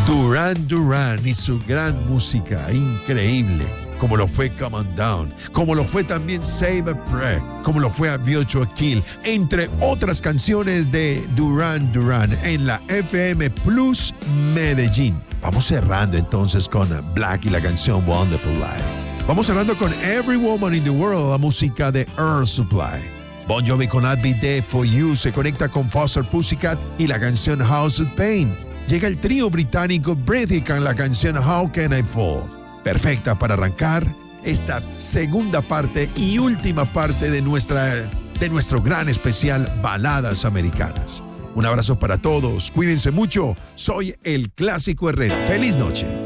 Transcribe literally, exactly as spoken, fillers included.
Duran Duran y su gran música, increíble, como lo fue Come On Down, como lo fue también Save a Prayer, como lo fue A View to a Kill, entre otras canciones de Duran Duran en la F M Plus Medellín. Vamos cerrando entonces con Black y la canción Wonderful Life. Vamos cerrando con Every Woman in the World, la música de Earth Supply. Bon Jovi con I'll Be There For You se conecta con Foster Pussycat y la canción House of Pain. Llega el trío británico Breathy con la canción How Can I Fall. Perfecta para arrancar esta segunda parte y última parte de, nuestra, de nuestro gran especial Baladas Americanas. Un abrazo para todos, cuídense mucho. Soy el Clásico Herrera. ¡Feliz noche!